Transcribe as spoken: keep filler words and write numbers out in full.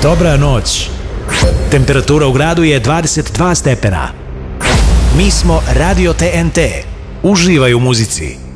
Dobra noć. Temperatura u gradu je dvadeset dva stepena. Mi smo Radio T N T. Uživaj u muzici.